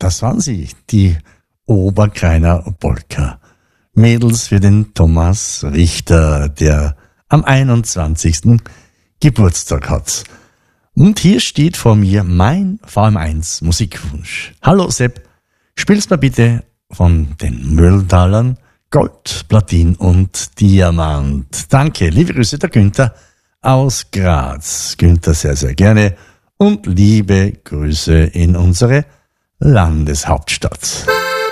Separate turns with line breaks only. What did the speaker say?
das waren sie, die Oberkreiner Polka. Mädels für den Thomas Richter, der am 21. Geburtstag hat. Und hier steht vor mir mein VM1 Musikwunsch. Hallo Sepp, spielst mal bitte von den Mülltalern Gold, Platin und Diamant. Danke, liebe Grüße, der Günther aus Graz. Günther sehr, sehr gerne und liebe Grüße in unsere Landeshauptstadt.